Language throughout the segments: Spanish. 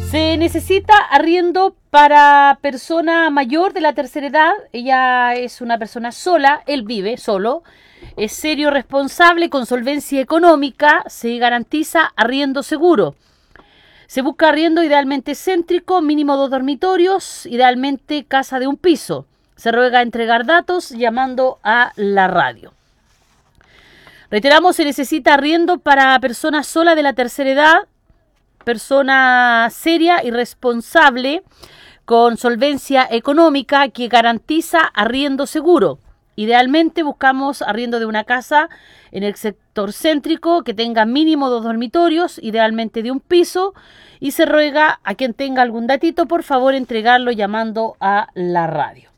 Se necesita arriendo para persona mayor de la tercera edad. Ella es una persona sola, él vive solo. Es serio, responsable, con solvencia económica. Se garantiza arriendo seguro. Se busca arriendo idealmente céntrico, mínimo 2 dormitorios, idealmente casa de un piso. Se ruega entregar datos llamando a la radio. Reiteramos, se necesita arriendo para persona sola de la tercera edad, persona seria y responsable, con solvencia económica que garantiza arriendo seguro. Idealmente buscamos arriendo de una casa en el sector céntrico que tenga mínimo 2 dormitorios, idealmente de un piso, y se ruega a quien tenga algún datito, por favor, entregarlo llamando a la radio.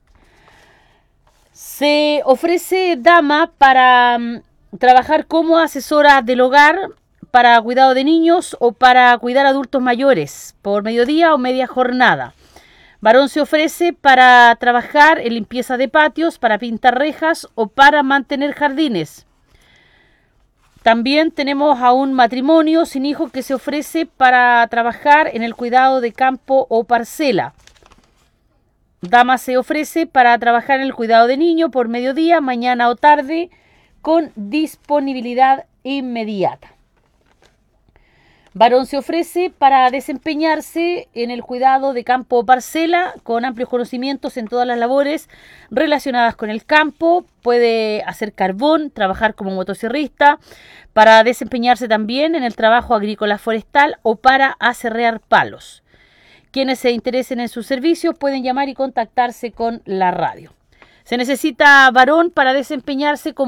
Se ofrece dama para trabajar como asesora del hogar, para cuidado de niños o para cuidar adultos mayores, por mediodía o media jornada. Varón se ofrece para trabajar en limpieza de patios, para pintar rejas o para mantener jardines. También tenemos a un matrimonio sin hijos que se ofrece para trabajar en el cuidado de campo o parcela. Dama se ofrece para trabajar en el cuidado de niño por mediodía, mañana o tarde, con disponibilidad inmediata. Varón se ofrece para desempeñarse en el cuidado de campo o parcela, con amplios conocimientos en todas las labores relacionadas con el campo. Puede hacer carbón, trabajar como motosierrista, para desempeñarse también en el trabajo agrícola forestal o para aserrear palos. Quienes se interesen en sus servicios pueden llamar y contactarse con la radio. Se necesita varón para desempeñarse como